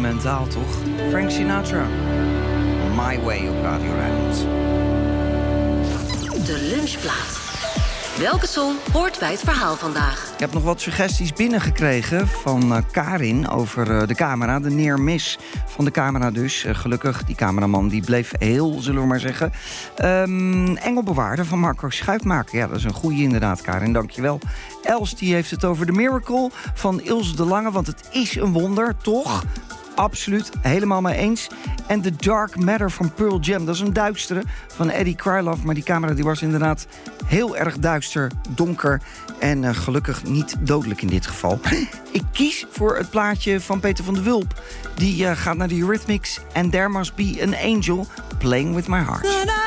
sentimentale, toch? Frank Sinatra. My Way op Radio Rijnmond. De lunchplaat. Welke song hoort bij het verhaal vandaag? Ik heb nog wat suggesties binnengekregen van Karin over de camera. De near miss van de camera dus. Gelukkig, die cameraman die bleef heel, zullen we maar zeggen. Engelbewaarder van Marco Schuitmaker. Ja, dat is een goeie inderdaad, Karin. Dankjewel. Els die heeft het over The Miracle van Ilse de Lange. Want het is een wonder, toch? Absoluut, helemaal mee eens. En The Dark Matter van Pearl Jam. Dat is een duistere van Eddie Krylov. Maar die camera die was inderdaad heel erg duister, donker. En gelukkig niet dodelijk in dit geval. Ik kies voor het plaatje van Peter van de Wulp. Die gaat naar de Eurythmics. And There Must Be an Angel Playing With My Heart.